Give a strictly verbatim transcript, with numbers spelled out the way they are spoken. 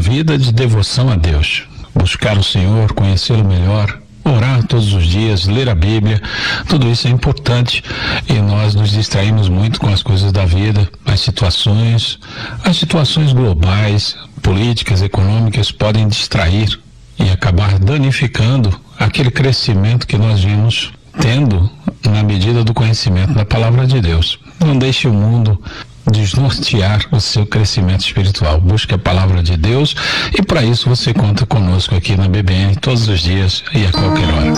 vida de devoção a Deus. Buscar o Senhor, conhecê-lo melhor, orar todos os dias, ler a Bíblia, tudo isso é importante e nós nos distraímos muito com as coisas da vida, as situações, as situações globais, políticas, econômicas podem distrair e acabar danificando aquele crescimento que nós vimos tendo na medida do conhecimento da palavra de Deus. Não deixe o mundo desnortear o seu crescimento espiritual. Busque a palavra de Deus e para isso você conta conosco aqui na B B N todos os dias e a qualquer hora.